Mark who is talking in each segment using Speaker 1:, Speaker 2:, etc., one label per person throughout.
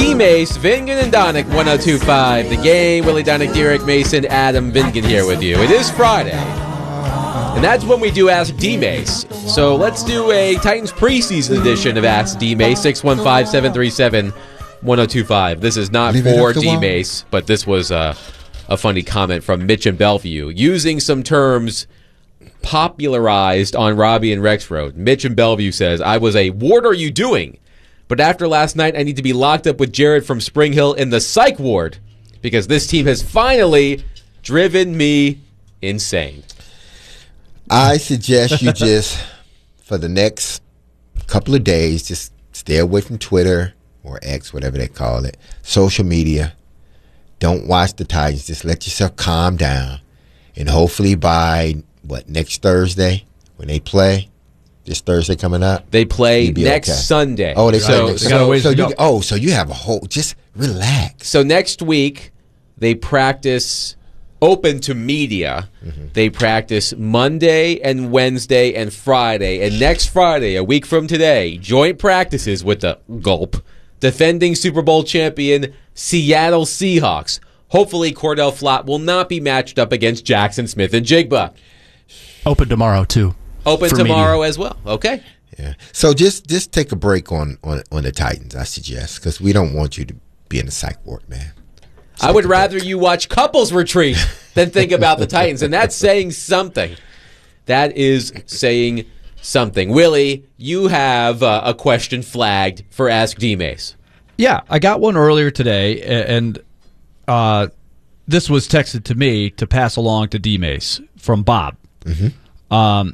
Speaker 1: D-Mace, Vingan and Donick, 102.5. The Game, Willie Donick, Derek Mason, Adam Vingan here with you. It is Friday, and that's when we do Ask D-Mace. So let's do a Titans preseason edition of Ask D-Mace, 615-737-1025. This is not for D-Mace, but this was a funny comment from Mitch in Bellevue, using some terms popularized on Robbie and Rex Road. Mitch in Bellevue says, I was a "what are you doing?" But after last night, I need to be locked up with Jared from Spring Hill in the psych ward because this team has finally driven me insane.
Speaker 2: I suggest you just, for the next couple of days, just stay away from Twitter or X, whatever they call it, social media. Don't watch the Titans. Just let yourself calm down. And hopefully by, next Thursday when they play? This Thursday coming up?
Speaker 1: They play next Sunday.
Speaker 2: Oh, they play next
Speaker 1: Sunday.
Speaker 2: So you have a whole, just relax.
Speaker 1: So next week, they practice open to media. Mm-hmm. They practice Monday and Wednesday and Friday. And next Friday, a week from today, joint practices with the defending Super Bowl champion Seattle Seahawks. Hopefully, Cordell Flott will not be matched up against Jackson Smith and Jigba.
Speaker 3: Open tomorrow, too.
Speaker 1: Open tomorrow media as well. Okay.
Speaker 2: Yeah. So just take a break on the Titans, I suggest, because we don't want you to be in the psych ward, man.
Speaker 1: I would rather you watch Couples Retreat than think about the Titans, and that's saying something. That is saying something. Willie, you have a question flagged for Ask D-Mace.
Speaker 4: Yeah, I got one earlier today, and this was texted to me to pass along to D-Mace from Bob. Mm-hmm.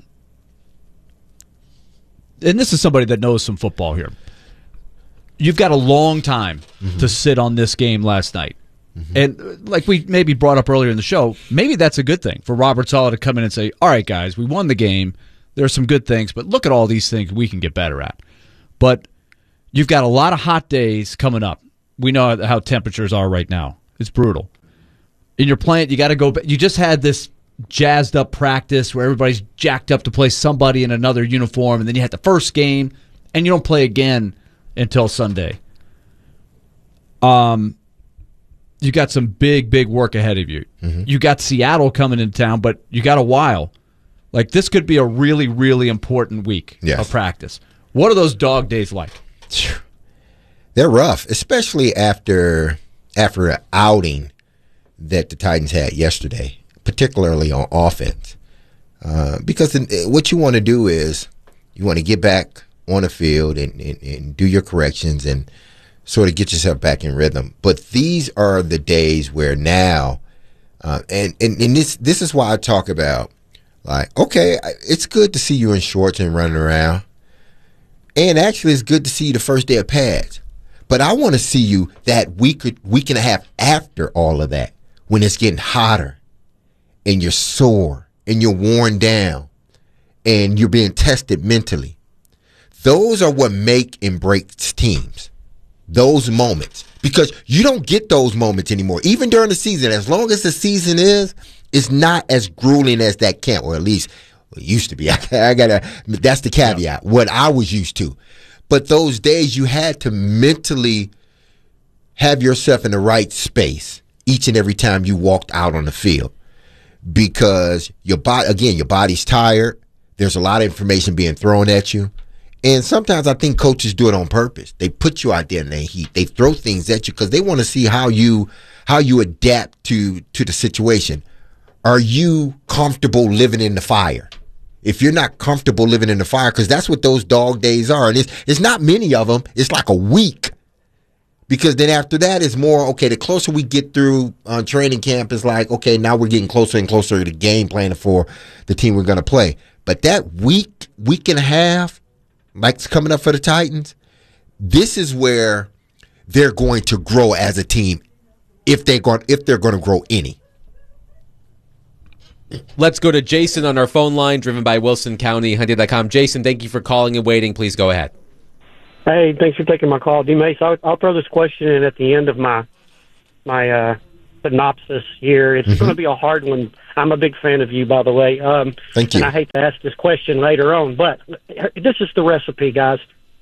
Speaker 4: And this is somebody that knows some football here. You've got a long time to sit on this game last night. Mm-hmm. And like we maybe brought up earlier in the show, maybe that's a good thing for Robert Saleh to come in and say, all right, guys, we won the game. There are some good things, but look at all these things we can get better at. But you've got a lot of hot days coming up. We know how temperatures are right now. It's brutal. In your plant, you got to go. You just had this jazzed up practice where everybody's jacked up to play somebody in another uniform, and then you had the first game, and you don't play again until Sunday. You got some big work ahead of you. Mm-hmm. You got Seattle coming into town, but you got a while. Like, this could be a really, really important week of practice. What are those dog days like?
Speaker 2: They're rough, especially after an outing that the Titans had yesterday, particularly on offense. Because what you want to do is you want to get back on the field and do your corrections and sort of get yourself back in rhythm. But these are the days where now, and this is why I talk about, like, okay, it's good to see you in shorts and running around. And actually, it's good to see you the first day of pads. But I want to see you that week and a half after all of that, when it's getting hotter and you're sore and you're worn down and you're being tested mentally. Those are what make and break teams. Those moments. Because you don't get those moments anymore. Even during the season, as long as the season is, it's not as grueling as that camp, or at least it used to be. That's the caveat, what I was used to. But those days you had to mentally have yourself in the right space each and every time you walked out on the field. Because your body's tired. There's a lot of information being thrown at you. And sometimes I think coaches do it on purpose. They put you out there in the heat. They throw things at you because they want to see how you adapt to the situation. Are you comfortable living in the fire? If you're not comfortable living in the fire, because that's what those dog days are. And it's not many of them. It's like a week. Because then after that, it's more, okay, the closer we get through training camp, is like, okay, now we're getting closer and closer to the game plan for the team we're going to play. But that week and a half, like it's coming up for the Titans, this is where they're going to grow as a team, if they're going to grow any.
Speaker 1: Let's go to Jason on our phone line, driven by Wilson County, Hyundai.com. Jason, thank you for calling and waiting. Please go ahead.
Speaker 5: Hey, thanks for taking my call. D-Mace, I'll throw this question in at the end of my synopsis here. It's going to be a hard one. I'm a big fan of you, by the way.
Speaker 2: Thank you.
Speaker 5: And I hate to ask this question later on, but this is the recipe, guys.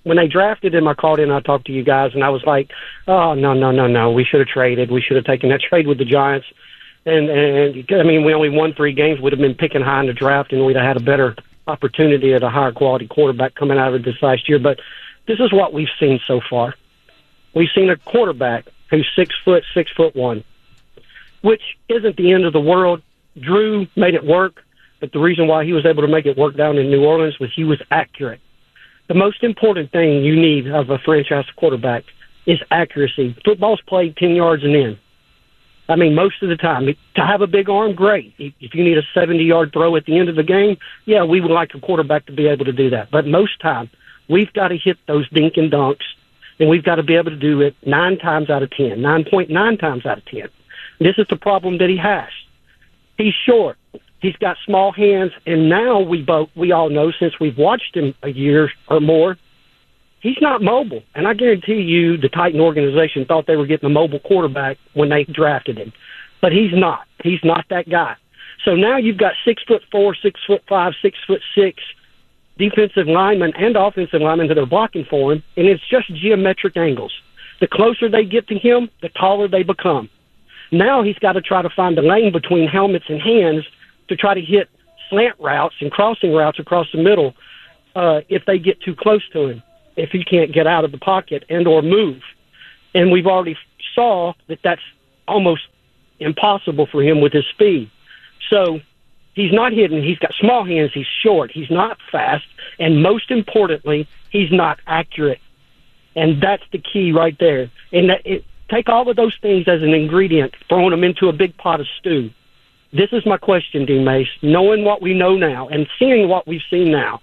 Speaker 5: when they drafted him, I called in and I talked to you guys, and I was like, oh, no. We should have traded. We should have taken that trade with the Giants. And I mean, we only won 3 games. We'd have been picking high in the draft, and we'd have had a better opportunity at a higher quality quarterback coming out of this last year. But this is what we've seen so far. We've seen a quarterback who's 6'1", which isn't the end of the world. Drew made it work, but the reason why he was able to make it work down in New Orleans was he was accurate. The most important thing you need of a franchise quarterback is accuracy. Football's played 10 yards and in. I mean, most of the time. To have a big arm, great. If you need a 70-yard throw at the end of the game, yeah, we would like a quarterback to be able to do that. But most time, we've got to hit those dink and dunks, and we've got to be able to do it 9 times out of 10, 9.9 times out of 10. This is the problem that he has. He's short. He's got small hands, and now we all know, since we've watched him a year or more, he's not mobile. And I guarantee you the Titan organization thought they were getting a mobile quarterback when they drafted him. But he's not. He's not that guy. So now you've got 6'4", 6'5", 6'6" defensive linemen and offensive linemen that are blocking for him, and it's just geometric angles. The closer they get to him, the taller they become. Now he's got to try to find the lane between helmets and hands to try to hit slant routes and crossing routes across the middle if they get too close to him, if he can't get out of the pocket and or move. And we've already saw that that's almost impossible for him with his speed. So he's not hidden. He's got small hands. He's short. He's not fast. And most importantly, he's not accurate. And that's the key right there. And take all of those things as an ingredient, throwing them into a big pot of stew. This is my question, D. Mace. Knowing what we know now and seeing what we've seen now,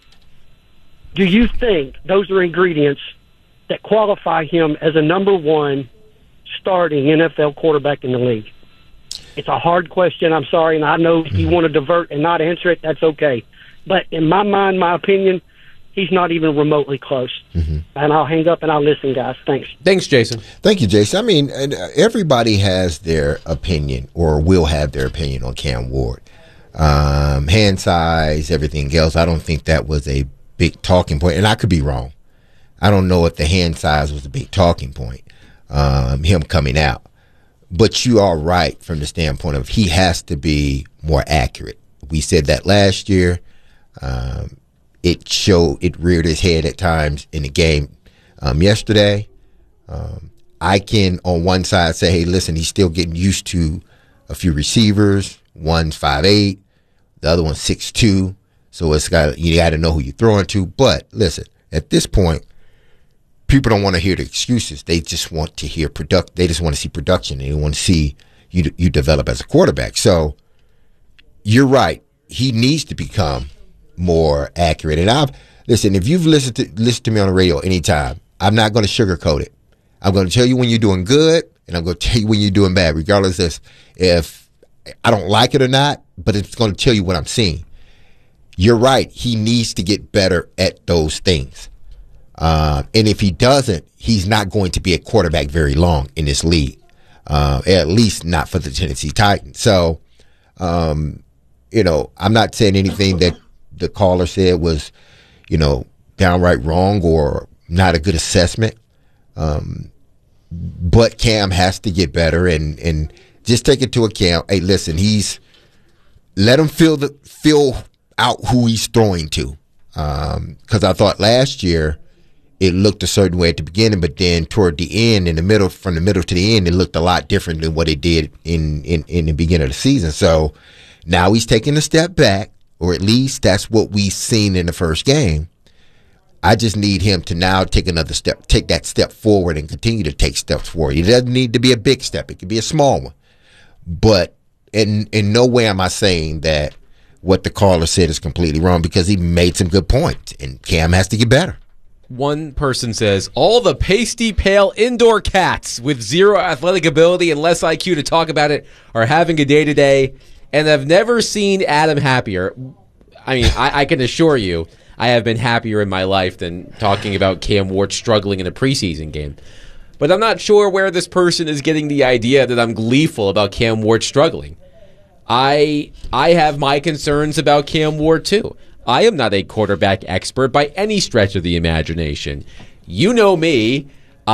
Speaker 5: do you think those are ingredients that qualify him as a number 1 starting NFL quarterback in the league? It's a hard question. I'm sorry, and I know if you want to divert and not answer it, that's okay. But in my mind, my opinion, he's not even remotely close. Mm-hmm. And I'll hang up and I'll listen, guys. Thanks.
Speaker 1: Thanks, Jason.
Speaker 2: Thank you, Jason. I mean, everybody has their opinion or will have their opinion on Cam Ward. Hand size, everything else. I don't think that was a big talking point, and I could be wrong. I don't know if the hand size was a big talking point, him coming out. But you are right from the standpoint of he has to be more accurate. We said that last year. It reared its head at times in the game yesterday. I can, on one side, say, hey, listen, he's still getting used to a few receivers. One's 5'8", the other one's 6'2". So you got to know who you're throwing to. But listen, at this point, people don't want to hear the excuses. They just want to hear They just want to see production. They want to see you develop as a quarterback. So you're right. He needs to become more accurate. And listen, if you've listened to me on the radio anytime, I'm not going to sugarcoat it. I'm going to tell you when you're doing good, and I'm going to tell you when you're doing bad, regardless of if I don't like it or not, but it's going to tell you what I'm seeing. You're right. He needs to get better at those things. And if he doesn't, he's not going to be a quarterback very long in this league, at least not for the Tennessee Titans. So, I'm not saying anything that the caller said was, downright wrong or not a good assessment. But Cam has to get better and just take into account, hey, listen, let him feel out who he's throwing to. Because I thought last year it looked a certain way at the beginning, but then toward the end, from the middle to the end, it looked a lot different than what it did in the beginning of the season. So now he's taking a step back, or at least that's what we've seen in the first game. I just need him to now take that step forward and continue to take steps forward. It doesn't need to be a big step. It could be a small one. But in no way am I saying that what the caller said is completely wrong, because he made some good points, and Cam has to get better.
Speaker 1: One person says, all the pasty pale indoor cats with zero athletic ability and less IQ to talk about it are having a day-to-day, and I've never seen Adam happier. I mean, I can assure you, I have been happier in my life than talking about Cam Ward struggling in a preseason game. But I'm not sure where this person is getting the idea that I'm gleeful about Cam Ward struggling. I have my concerns about Cam Ward too. I am not a quarterback expert by any stretch of the imagination. You know me.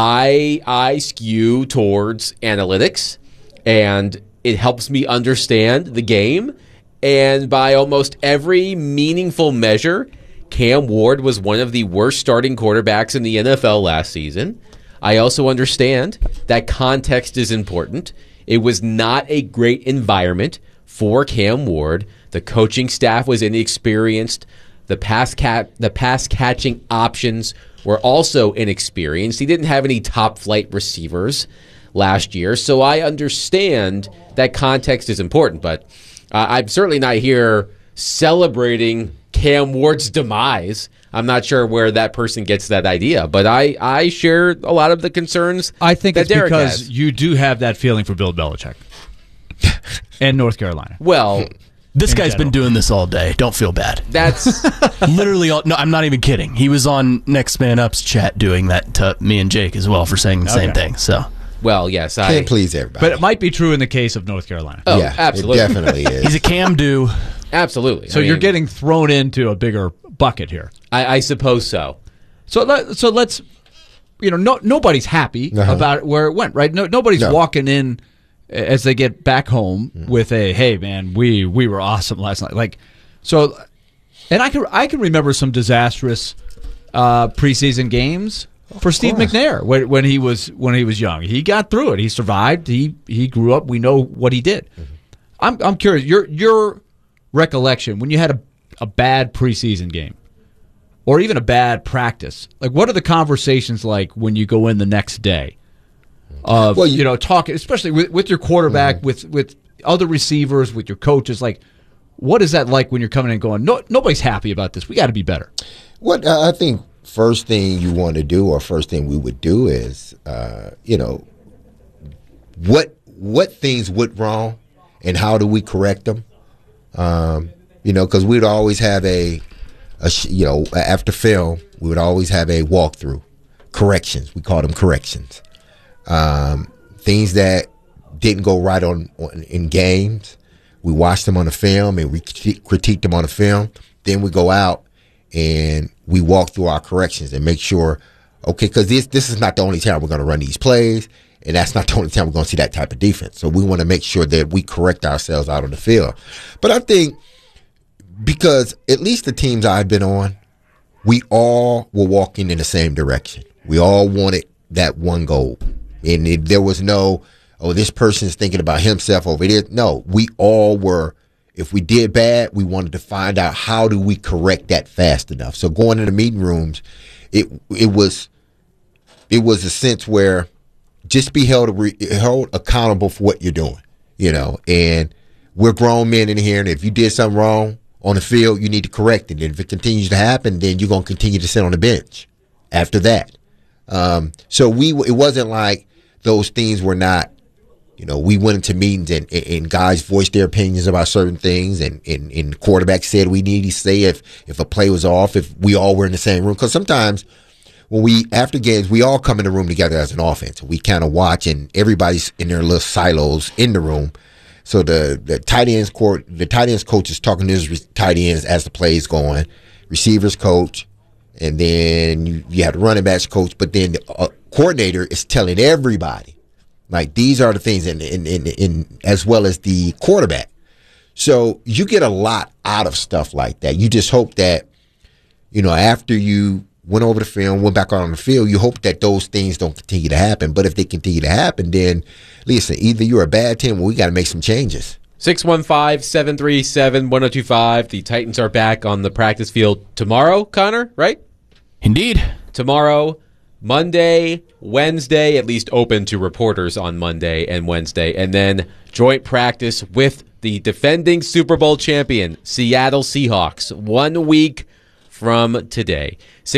Speaker 1: I skew towards analytics, and it helps me understand the game. And by almost every meaningful measure, Cam Ward was one of the worst starting quarterbacks in the NFL last season. I also understand that context is important. It was not a great environment for Cam Ward. The coaching staff was inexperienced. The pass catching options were also inexperienced. He didn't have any top flight receivers last year. So I understand that context is important, but I'm certainly not here celebrating Cam Ward's demise. I'm not sure where that person gets that idea, but I share a lot of the concerns.
Speaker 4: I think
Speaker 1: that
Speaker 4: it's
Speaker 1: Derek
Speaker 4: because
Speaker 1: has.
Speaker 4: you do have that feeling for Bill Belichick and North Carolina.
Speaker 1: Well,
Speaker 3: This guy's
Speaker 4: general.
Speaker 3: been doing this all day. Don't feel bad.
Speaker 1: that's
Speaker 3: Literally, no, I'm not even kidding. He was on Next Man Up's chat doing that to me and Jake as well for saying the same thing. So,
Speaker 1: well, yes.
Speaker 2: Can't please everybody.
Speaker 4: But it might be true in the case of North Carolina.
Speaker 1: Oh,
Speaker 2: yeah,
Speaker 1: absolutely.
Speaker 2: It definitely is.
Speaker 3: he's a Cam do.
Speaker 1: Absolutely.
Speaker 4: So
Speaker 1: I
Speaker 4: you're
Speaker 1: mean,
Speaker 4: getting thrown into a bigger bucket here.
Speaker 1: I suppose so.
Speaker 4: So let's, nobody's happy about where it went, right? Nobody's walking in as they get back home with a, hey man, we were awesome last night. Like, so, and I can remember some disastrous preseason games for Steve McNair when he was young. He got through it. He survived. He grew up. We know what he did. I'm curious your recollection when you had a bad preseason game. Or even a bad practice. Like, what are the conversations like when you go in the next day? Of talking, especially with your quarterback, with other receivers, with your coaches. Like, what is that like when you're coming in and going, nobody's happy about this. We got to be better.
Speaker 2: What I think first thing you want to do, or first thing we would do, is what things went wrong, and how do we correct them? Because we'd always have after film, we would always have a walkthrough, corrections. We call them corrections. Things that didn't go right in games, we watched them on the film and we critique them on the film. Then we go out and we walk through our corrections and make sure, okay, because this is not the only time we're going to run these plays, and that's not the only time we're going to see that type of defense. So we want to make sure that we correct ourselves out on the field. But I think, because at least the teams I've been on, we all were walking in the same direction. We all wanted that one goal. And there was no, this person's thinking about himself over there. No, we all were, if we did bad, we wanted to find out how do we correct that fast enough. So going to the meeting rooms, it was a sense where just be held accountable for what you're doing, and we're grown men in here, and if you did something wrong on the field, you need to correct it. And if it continues to happen, then you're going to continue to sit on the bench after that. So it wasn't like those things were not, we went into meetings and guys voiced their opinions about certain things, and the quarterback said we need to say if a play was off, if we all were in the same room. Because sometimes after games, we all come in the room together as an offense. We kind of watch, and everybody's in their little silos in the room. So the tight ends coach is talking to his tight ends as the play is going, receivers coach, and then you have the running backs coach. But then the coordinator is telling everybody, like, these are the things, in as well as the quarterback. So you get a lot out of stuff like that. You just hope that, after you went over the film, went back out on the field, you hope that those things don't continue to happen. But if they continue to happen, then listen, either you're a bad team or we got to make some changes.
Speaker 1: 615-737-1025. The Titans are back on the practice field tomorrow, Connor, right?
Speaker 3: Indeed.
Speaker 1: Tomorrow, Monday, Wednesday, at least open to reporters on Monday and Wednesday, and then joint practice with the defending Super Bowl champion, Seattle Seahawks, 1 week from today.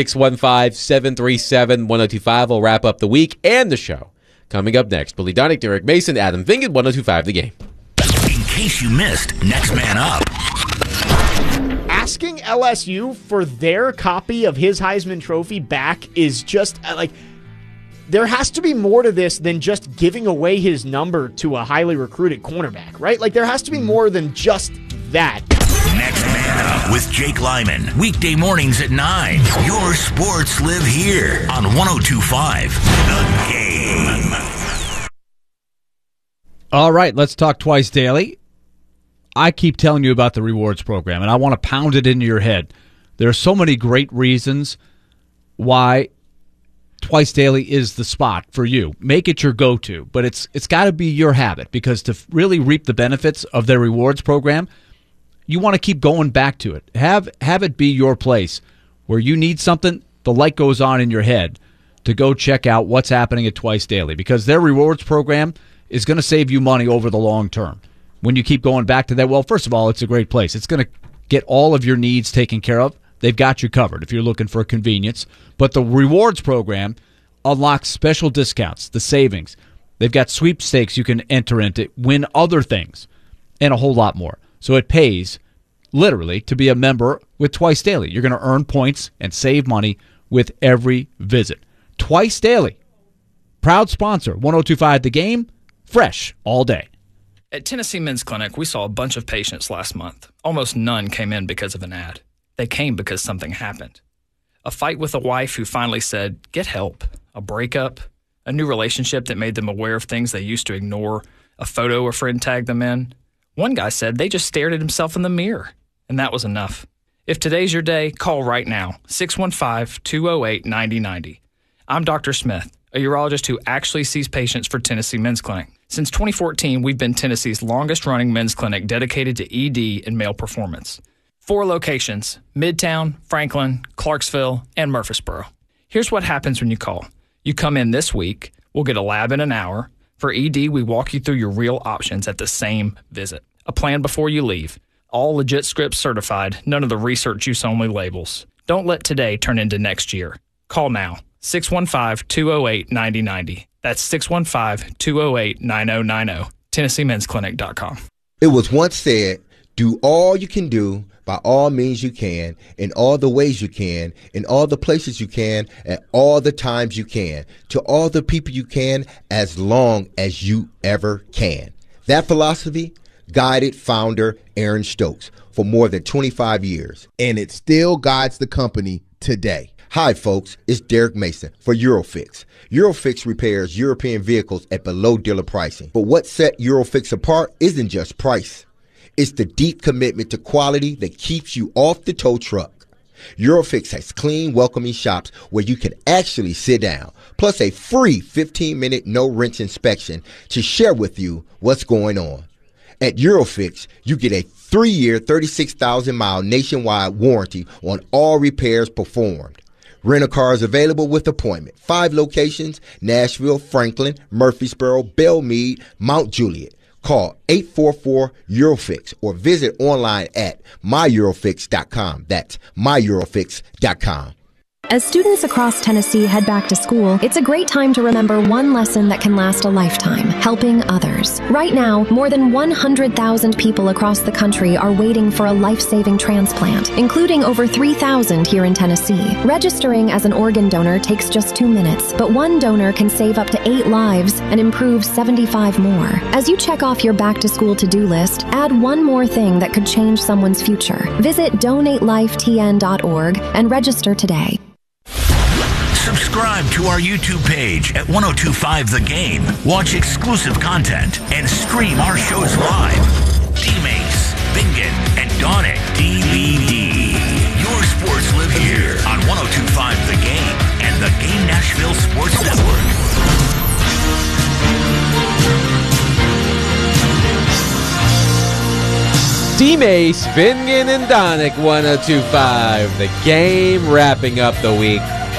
Speaker 1: 615-737-1025 will wrap up the week and the show. Coming up next, Billy Donick, Derek Mason, Adam Vingan, 1025 The Game.
Speaker 6: In case you missed Next Man Up.
Speaker 7: Asking LSU for their copy of his Heisman Trophy back is just there has to be more to this than just giving away his number to a highly recruited cornerback, right? Like, there has to be more than just that.
Speaker 6: Next Man Up with Jake Lyman. Weekday mornings at 9. Your sports live here on 102.5 The Game.
Speaker 4: All right, let's talk Twice Daily. I keep telling you about the rewards program, and I want to pound it into your head. There are so many great reasons why Twice Daily is the spot for you. Make it your go-to, but it's got to be your habit, because to really reap the benefits of their rewards program, you want to keep going back to it. Have it be your place where you need something, the light goes on in your head to go check out what's happening at Twice Daily, because their rewards program is going to save you money over the long term. When you keep going back to that, well, first of all, it's a great place. It's going to get all of your needs taken care of. They've got you covered if you're looking for convenience. But the rewards program unlocks special discounts, the savings. They've got sweepstakes you can enter into, win other things, and a whole lot more. So it pays, literally, to be a member with Twice Daily. You're going to earn points and save money with every visit. Twice Daily, proud sponsor, 102.5 The Game, fresh all day.
Speaker 8: At Tennessee Men's Clinic, we saw a bunch of patients last month. Almost none came in because of an ad. They came because something happened. A fight with a wife who finally said, get help. A breakup. A new relationship that made them aware of things they used to ignore. A photo a friend tagged them in. One guy said they just stared at himself in the mirror, and that was enough. If today's your day, call right now, 615-208-9090. I'm Dr. Smith, a urologist who actually sees patients for Tennessee Men's Clinic. Since 2014, we've been Tennessee's longest-running men's clinic dedicated to ED and male performance. 4 locations, Midtown, Franklin, Clarksville, and Murfreesboro. Here's what happens when you call. You come in this week, we'll get a lab in an hour. For ED, we walk you through your real options at the same visit. A plan before you leave. All legit scripts certified, none of the research use only labels. Don't let today turn into next year. Call now, 615-208-9090. That's 615-208-9090. TennesseeMen'sClinic.com.
Speaker 2: It was once said, do all you can do by all means you can, in all the ways you can, in all the places you can, at all the times you can, to all the people you can, as long as you ever can. That philosophy guided founder Aaron Stokes for more than 25 years.
Speaker 9: And it still guides the company today.
Speaker 2: Hi, folks. It's Derek Mason for Eurofix. Eurofix repairs European vehicles at below dealer pricing. But what set Eurofix apart isn't just price. It's the deep commitment to quality that keeps you off the tow truck. Eurofix has clean, welcoming shops where you can actually sit down, plus a free 15-minute no-wrench inspection to share with you what's going on. At Eurofix, you get a 3-year, 36,000-mile nationwide warranty on all repairs performed. Rent-a-car is available with appointment. 5 locations, Nashville, Franklin, Murfreesboro, Belmead, Mount Juliet. Call 844-EUROFIX or visit online at myEurofix.com. That's myEurofix.com.
Speaker 10: As students across Tennessee head back to school, it's a great time to remember one lesson that can last a lifetime: helping others. Right now, more than 100,000 people across the country are waiting for a life-saving transplant, including over 3,000 here in Tennessee. Registering as an organ donor takes just 2 minutes, but one donor can save up to 8 lives and improve 75 more. As you check off your back-to-school to-do list, add one more thing that could change someone's future. Visit DonateLifeTN.org and register today.
Speaker 6: Subscribe to our YouTube page at 102.5 The Game. Watch exclusive content and stream our shows live. D-Mace, Bingen, and Donick DVD. Your sports live here on 102.5 The Game and the Game Nashville Sports Network.
Speaker 1: D-Mace, Bingen, and Donick, 102.5 The Game, wrapping up the week.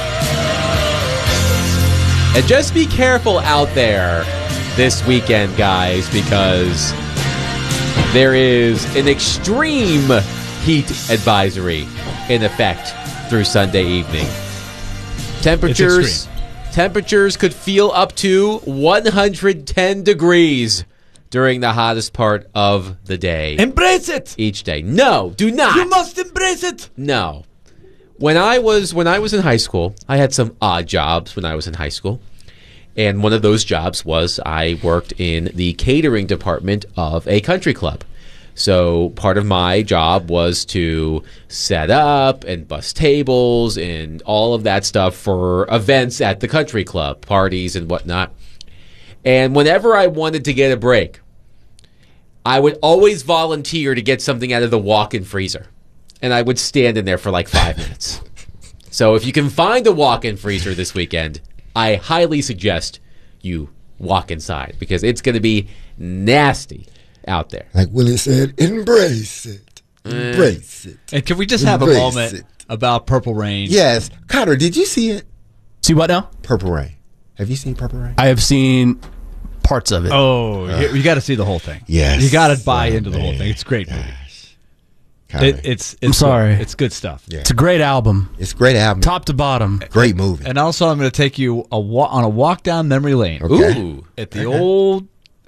Speaker 1: And just be careful out there this weekend, guys, because there is an extreme heat advisory in effect through Sunday evening. Temperatures could feel up to 110 degrees during the hottest part of the day.
Speaker 4: Embrace it!
Speaker 1: Each day. No, do not.
Speaker 4: You must embrace it!
Speaker 1: No. When I was in high school, I had some odd jobs when I was in high school. And one of those jobs was I worked in the catering department of a country club. So part of my job was to set up and bus tables and all of that stuff for events at the country club, parties and whatnot. And whenever I wanted to get a break, I would always volunteer to get something out of the walk-in freezer. And I would stand in there for like 5 minutes. So if you can find a walk-in freezer this weekend, I highly suggest you walk inside because it's going to be nasty out there.
Speaker 2: Like Willie said, embrace it. Embrace it.
Speaker 4: And can we just have a moment about Purple Rain?
Speaker 2: Yes. Connor, did you see it?
Speaker 3: See what now?
Speaker 2: Purple Rain. Have you seen Purple Rain?
Speaker 3: I have seen parts of it.
Speaker 4: Oh, you got to see the whole thing.
Speaker 2: Yes.
Speaker 4: You got to buy into the whole thing. It's a great movie. It's
Speaker 3: I'm sorry.
Speaker 4: It's good stuff.
Speaker 2: Yeah.
Speaker 3: It's a great album.
Speaker 2: It's a great album.
Speaker 3: Top to bottom.
Speaker 2: Great movie.
Speaker 4: And also, I'm going to take you on a walk down memory lane.
Speaker 2: Okay.
Speaker 1: Ooh.
Speaker 4: At the old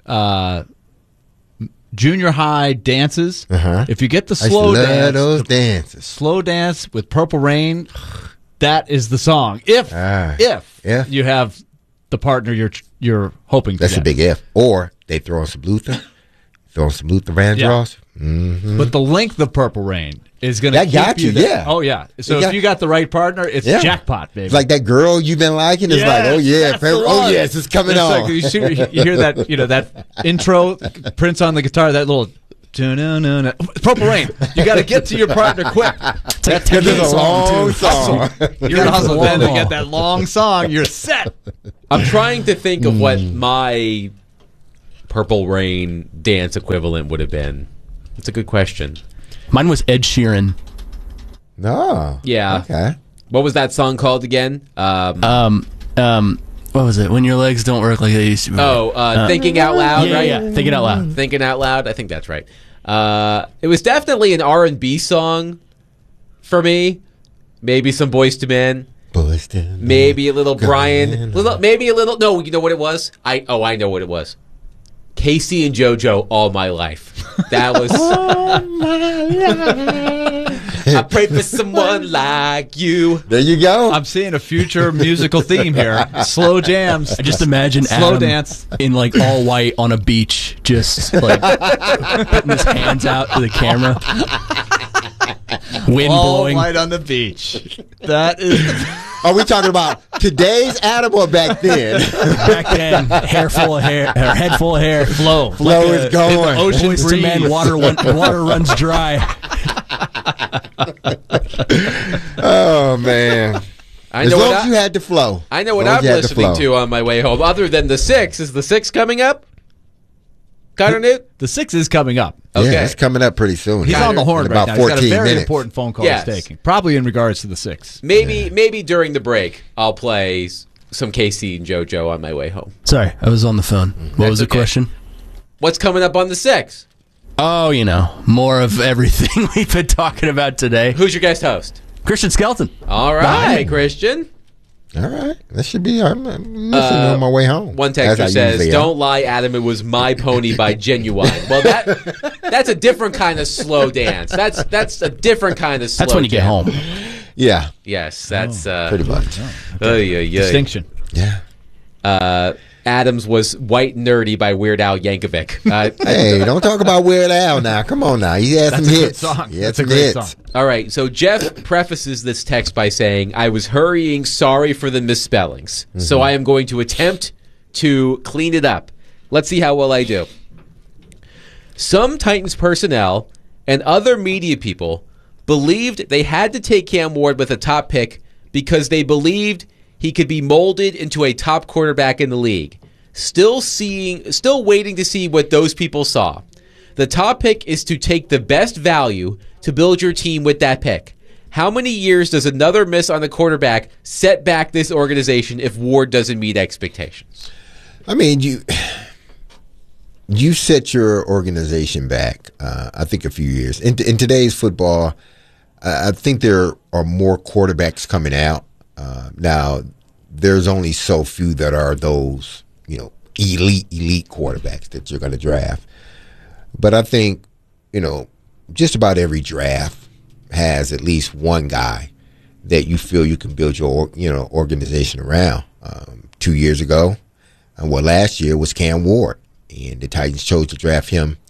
Speaker 4: junior high dances. If you get the slow dance,
Speaker 2: those dances.
Speaker 4: Slow dance with Purple Rain, that is the song. If you have the partner you're hoping to
Speaker 2: That's
Speaker 4: get.
Speaker 2: a big if. Or they throw on some Luther. Throw on some Luther Vandross. Mm-hmm.
Speaker 4: But the length of Purple Rain is going to keep
Speaker 2: got you
Speaker 4: there.
Speaker 2: yeah.
Speaker 4: Oh, yeah. So if you got the right partner, it's jackpot, baby.
Speaker 2: It's like that girl you've been liking is like, oh, yeah. Oh, yes, it's coming on.
Speaker 4: Like, you hear that, that intro, Prince on the guitar, that little... Purple Rain. You got to get to your partner quick.
Speaker 2: That's a long song.
Speaker 4: You got to hustle then to get that long song. You're set.
Speaker 1: I'm trying to think of what my Purple Rain dance equivalent would have been. It's a good question.
Speaker 3: Mine was Ed Sheeran.
Speaker 2: No.
Speaker 1: Yeah.
Speaker 2: Okay.
Speaker 1: What was that song called again?
Speaker 3: What was it? When your legs don't work like they used to.
Speaker 1: Thinking Out Loud, right?
Speaker 3: Yeah, Thinking Out Loud.
Speaker 1: Thinking Out Loud. I think that's right. It was definitely an R&B song for me. Maybe some Boyz II Men.
Speaker 2: Boyz II Men.
Speaker 1: Maybe a little Brian. Maybe a little. No, you know what it was? I know what it was. Casey and JoJo, All My Life. That was. All my life. I pray for someone like you.
Speaker 2: There you go.
Speaker 4: I'm seeing a future musical theme here. Slow jams.
Speaker 3: I just imagine
Speaker 4: slow
Speaker 3: Adam
Speaker 4: dance
Speaker 3: in like all white on a beach, just like putting his hands out to the camera. Wind
Speaker 4: all
Speaker 3: blowing.
Speaker 4: white on the beach. That is.
Speaker 2: Are we talking about today's Adam or back then?
Speaker 3: Back then, hair full of hair, or head full of hair.
Speaker 2: Flow
Speaker 3: like
Speaker 2: is going.
Speaker 3: Ocean Boyz II Men, water runs dry.
Speaker 2: Oh man!
Speaker 1: As long
Speaker 2: as you had the flow.
Speaker 1: I know what I'm listening to on my way home. Other than the 6, is the 6 coming up? Connor Newt?
Speaker 4: The 6 is coming up.
Speaker 1: Okay.
Speaker 2: Yeah, it's coming up pretty soon.
Speaker 4: He's on the horn right now. He's got a very important phone call
Speaker 1: Yes.
Speaker 4: he's taking. Probably in regards to the 6.
Speaker 1: Maybe during the break, I'll play some KC and JoJo on my way home.
Speaker 3: Sorry, I was on the phone. What was the question?
Speaker 1: What's coming up on the 6?
Speaker 3: Oh, more of everything we've been talking about today.
Speaker 1: Who's your guest host?
Speaker 3: Christian Skelton.
Speaker 1: All right, Christian.
Speaker 2: All right. That should be. I'm listening on my way home.
Speaker 1: One texter says, "Don't lie, Adam. It was My Pony by Genuine." Well, that's a different kind of slow dance. That's a different kind of slow.
Speaker 3: That's when you get home.
Speaker 2: Yeah.
Speaker 1: Yes, that's
Speaker 2: pretty much.
Speaker 4: Distinction.
Speaker 2: Yeah.
Speaker 1: Adams was White Nerdy by Weird Al Yankovic.
Speaker 2: Hey, don't talk about Weird Al now. Come on now. He had some hits. He had some hits.
Speaker 1: All right, so Jeff prefaces this text by saying, "I was hurrying, sorry for the misspellings. So I am going to attempt to clean it up. Let's see how well I do." Some Titans personnel and other media people believed they had to take Cam Ward with a top pick because they believed he could be molded into a top quarterback in the league. Still waiting to see what those people saw. The top pick is to take the best value to build your team with that pick. How many years does another miss on the quarterback set back this organization if Ward doesn't meet expectations?
Speaker 2: I mean, you set your organization back, I think, a few years. In today's football, I think there are more quarterbacks coming out. Now, there's only so few that are those, elite quarterbacks that you're going to draft. But I think, just about every draft has at least one guy that you feel you can build your, organization around. 2 years ago, last year was Cam Ward, and the Titans chose to draft him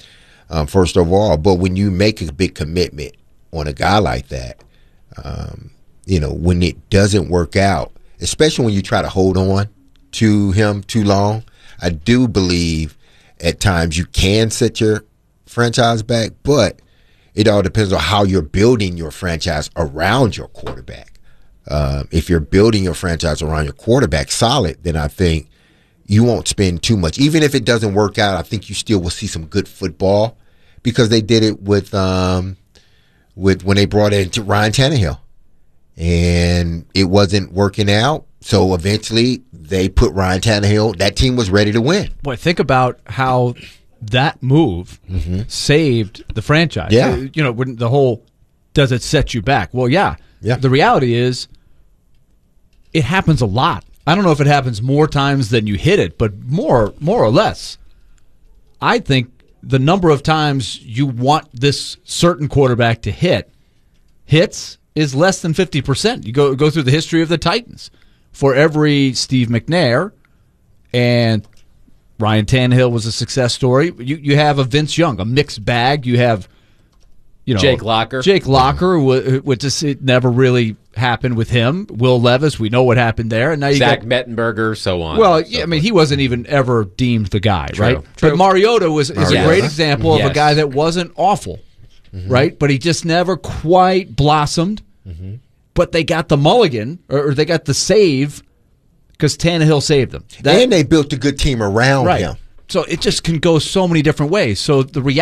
Speaker 2: first overall. But when you make a big commitment on a guy like that, when it doesn't work out, especially when you try to hold on to him too long, I do believe at times you can set your franchise back, but it all depends on how you're building your franchise around your quarterback. If you're building your franchise around your quarterback solid, then I think you won't spend too much. Even if it doesn't work out, I think you still will see some good football, because they did it with when they brought in Ryan Tannehill, and it wasn't working out. So eventually they put Ryan Tannehill. That team was ready to win.
Speaker 4: Boy, think about how that move saved the franchise.
Speaker 2: Yeah.
Speaker 4: When the whole, does it set you back? Well, yeah. The reality is it happens a lot. I don't know if it happens more times than you hit it, but more or less. I think the number of times you want this certain quarterback to hits is less than 50%. You go through the history of the Titans. For every Steve McNair and Ryan Tannehill was a success story, you have a Vince Young, a mixed bag. You have
Speaker 1: Jake Locker.
Speaker 4: It never really happened with him. Will Levis, we know what happened there. And now you
Speaker 1: Zach
Speaker 4: got
Speaker 1: Mettenberger, so on.
Speaker 4: Well, he wasn't even ever deemed the guy, right?
Speaker 1: True.
Speaker 4: But Mariota is a great example of a guy that wasn't awful, right? But he just never quite blossomed. But they got the mulligan, or they got the save, because Tannehill saved them.
Speaker 2: And they built a good team around him.
Speaker 4: So it just can go so many different ways. So the reality